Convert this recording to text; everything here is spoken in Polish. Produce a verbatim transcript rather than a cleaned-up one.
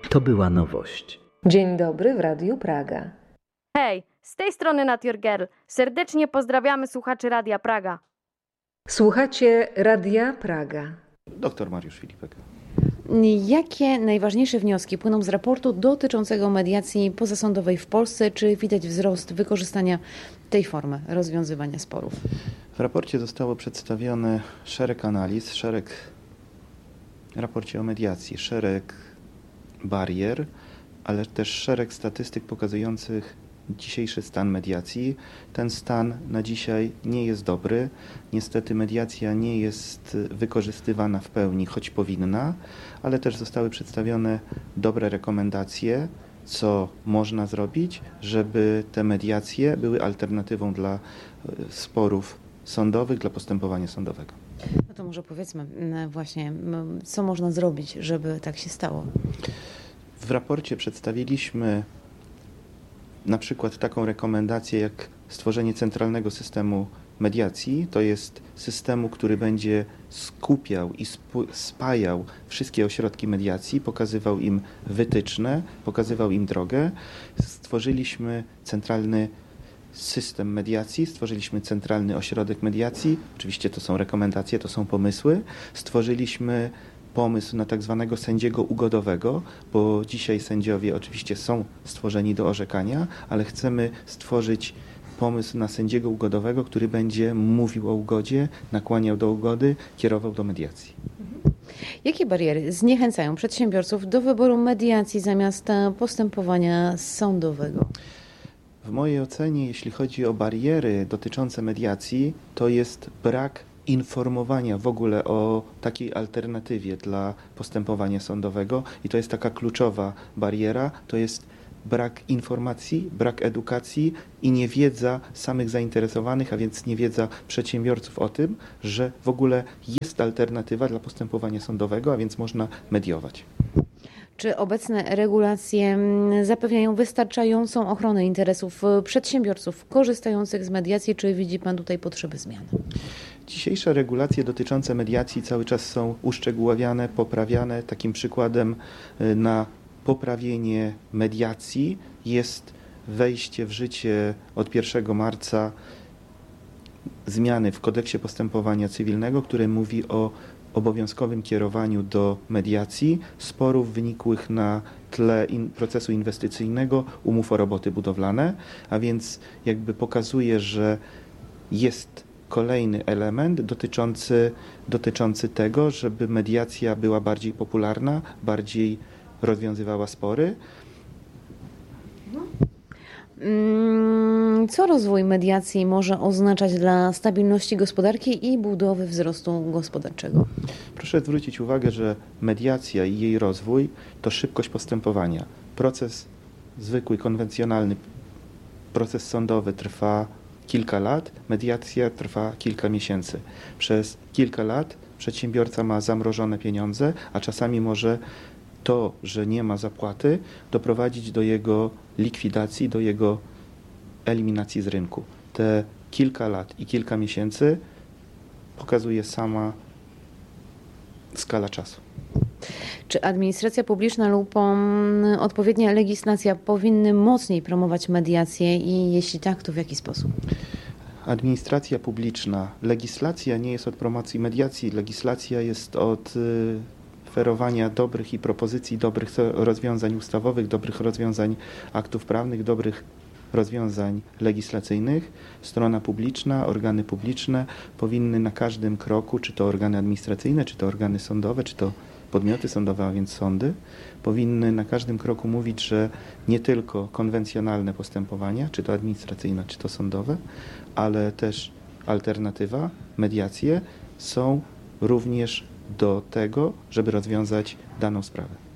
To była nowość. Dzień dobry w Radiu Praga. Hej, z tej strony Not Your Girl. Serdecznie pozdrawiamy słuchaczy Radia Praga. Słuchacie Radia Praga. Doktor Mariusz Filipek. Jakie najważniejsze wnioski płyną z raportu dotyczącego mediacji pozasądowej w Polsce? Czy widać wzrost wykorzystania tej formy rozwiązywania sporów? W raporcie zostało przedstawione szereg analiz, szereg w raporcie o mediacji, szereg barier, ale też szereg statystyk pokazujących dzisiejszy stan mediacji. Ten stan na dzisiaj nie jest dobry. Niestety mediacja nie jest wykorzystywana w pełni, choć powinna, ale też zostały przedstawione dobre rekomendacje, co można zrobić, żeby te mediacje były alternatywą dla sporów sądowych, dla postępowania sądowego. No to może powiedzmy właśnie, co można zrobić, żeby tak się stało? W raporcie przedstawiliśmy na przykład taką rekomendację jak stworzenie centralnego systemu mediacji. To jest systemu, który będzie skupiał i spajał wszystkie ośrodki mediacji, pokazywał im wytyczne, pokazywał im drogę. Stworzyliśmy centralny system mediacji, stworzyliśmy centralny ośrodek mediacji. Oczywiście to są rekomendacje, to są pomysły. Stworzyliśmy pomysł na tak zwanego sędziego ugodowego, bo dzisiaj sędziowie oczywiście są stworzeni do orzekania, ale chcemy stworzyć pomysł na sędziego ugodowego, który będzie mówił o ugodzie, nakłaniał do ugody, kierował do mediacji. Jakie bariery zniechęcają przedsiębiorców do wyboru mediacji zamiast postępowania sądowego? W mojej ocenie, jeśli chodzi o bariery dotyczące mediacji, to jest brak informowania w ogóle o takiej alternatywie dla postępowania sądowego i to jest taka kluczowa bariera, to jest brak informacji, brak edukacji i niewiedza samych zainteresowanych, a więc niewiedza przedsiębiorców o tym, że w ogóle jest alternatywa dla postępowania sądowego, a więc można mediować. Czy obecne regulacje zapewniają wystarczającą ochronę interesów przedsiębiorców korzystających z mediacji, czy widzi Pan tutaj potrzeby zmian? Dzisiejsze regulacje dotyczące mediacji cały czas są uszczegóławiane, poprawiane. Takim przykładem na poprawienie mediacji jest wejście w życie od pierwszego marca zmiany w kodeksie postępowania cywilnego, które mówi o obowiązkowym kierowaniu do mediacji sporów wynikłych na tle in, procesu inwestycyjnego, umów o roboty budowlane, a więc jakby pokazuje, że jest kolejny element dotyczący, dotyczący tego, żeby mediacja była bardziej popularna, bardziej rozwiązywała spory. Co rozwój mediacji może oznaczać dla stabilności gospodarki i budowy wzrostu gospodarczego? Proszę zwrócić uwagę, że mediacja i jej rozwój to szybkość postępowania. Proces zwykły, konwencjonalny, proces sądowy trwa kilka lat, mediacja trwa kilka miesięcy. Przez kilka lat przedsiębiorca ma zamrożone pieniądze, a czasami może to, że nie ma zapłaty, doprowadzić do jego likwidacji, do jego eliminacji z rynku. Te kilka lat i kilka miesięcy pokazuje sama skala czasu. Czy administracja publiczna lub odpowiednia legislacja powinny mocniej promować mediację i jeśli tak, to w jaki sposób? Administracja publiczna, legislacja nie jest od promocji mediacji, legislacja jest od oferowania dobrych i propozycji dobrych rozwiązań ustawowych, dobrych rozwiązań aktów prawnych, dobrych rozwiązań legislacyjnych. Strona publiczna, organy publiczne powinny na każdym kroku, czy to organy administracyjne, czy to organy sądowe, czy to podmioty sądowe, a więc sądy, powinny na każdym kroku mówić, że nie tylko konwencjonalne postępowania, czy to administracyjne, czy to sądowe, ale też alternatywa, mediacje są również do tego, żeby rozwiązać daną sprawę.